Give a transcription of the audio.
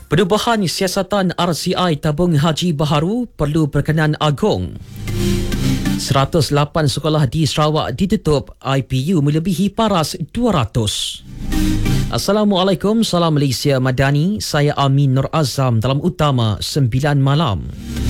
Perubahan siasatan RCI tabung haji baharu perlu berkenan agung. 108 sekolah di Sarawak ditutup, IPU melebihi paras 200. Assalamualaikum, salam Malaysia Madani. Saya Amin Nur Azam dalam Utama 9 Malam.